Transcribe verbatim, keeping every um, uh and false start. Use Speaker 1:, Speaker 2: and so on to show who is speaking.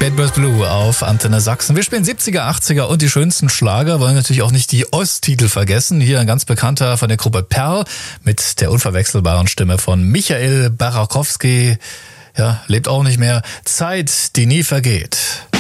Speaker 1: Bad Boys Blue auf Antenne Sachsen. Wir spielen siebziger, achtziger und die schönsten Schlager, wollen natürlich auch nicht die Osttitel vergessen. Hier ein ganz bekannter von der Gruppe Perl mit der unverwechselbaren Stimme von Michael Barakowski. Ja, lebt auch nicht mehr. Zeit, die nie vergeht.